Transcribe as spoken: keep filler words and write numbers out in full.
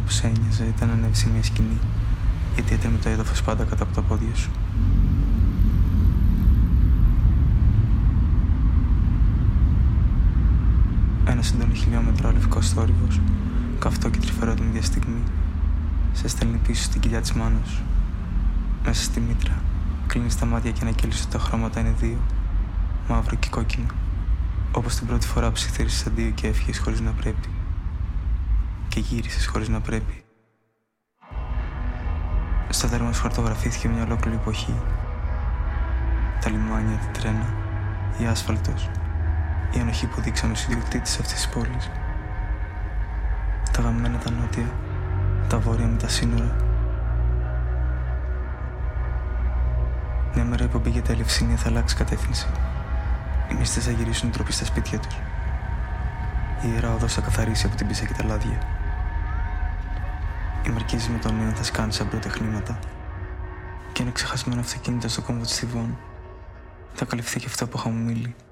που σε ένοιαζε ήταν να ανέβεις σε μια σκηνή, γιατί έτρεμε το έδαφος πάντα κάτω από τα πόδια σου. Ένα σύντονο χιλιόμετρο λευκός θόρυβος, καυτό και τρυφερό την ίδια στιγμή, σε στέλνει πίσω στην κοιλιά της μάνας σου. Μέσα στη μήτρα, κλείνεις τα μάτια και ανακοίλεις ότι τα χρώματα είναι δύο, μαύρο και κόκκινο, όπως την πρώτη φορά που ψιθύρισες αντίο και έφυγες χωρίς να πρέπει. Και γύρισες χωρίς να πρέπει. Στο δέρμα σου χαρτογραφήθηκε μια ολόκληρη εποχή. Τα λιμάνια, τα τρένα, η άσφαλτος, η ανοχή που δείξαμε στους ιδιοκτήτες αυτής της πόλης. Τα γαμμένα τα νότια, τα βόρεια με τα σύνορα. Μια μέρα η πομπή για τα Ελευσίνια θα αλλάξει κατεύθυνση. Οι μυστές θα γυρίσουν ντροπή στα σπίτια τους. Η Ιερά Οδός θα καθαρίσει από την πίσα και τα λάδια. Οι μαρκίζες με τον νέο θα σκάνουν σαν πρωτεχνήματα. Και ένα ξεχασμένο αυτοκίνητο στο κόμβο της Θηβών θα καλυφθεί και αυτό από χαμομήλι.